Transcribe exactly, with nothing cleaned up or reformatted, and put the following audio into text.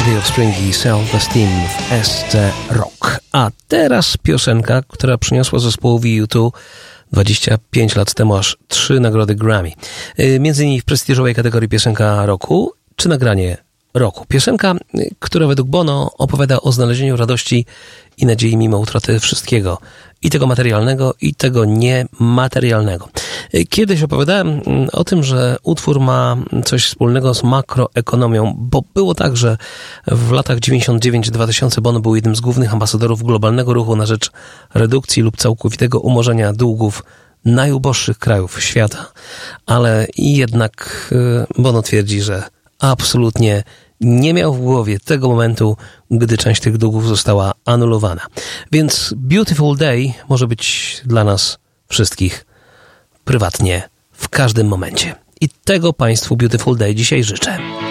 The Offspring i Self-Esteem w S C Rock. A teraz piosenka, która przyniosła zespołowi U dwa dwadzieścia pięć lat temu aż trzy nagrody Grammy. Między innymi w prestiżowej kategorii piosenka roku czy nagranie roku. Piosenka, która według Bono opowiada o znalezieniu radości i nadziei mimo utraty wszystkiego. I tego materialnego, i tego niematerialnego. Kiedyś opowiadałem o tym, że utwór ma coś wspólnego z makroekonomią, bo było tak, że w latach dziewięćdziesiątym dziewiątym do dwutysięcznych Bono był jednym z głównych ambasadorów globalnego ruchu na rzecz redukcji lub całkowitego umorzenia długów najuboższych krajów świata. Ale jednak Bono twierdzi, że absolutnie nie miał w głowie tego momentu, gdy część tych długów została anulowana. Więc Beautiful Day może być dla nas wszystkich prywatnie w każdym momencie. I tego Państwu Beautiful Day dzisiaj życzę.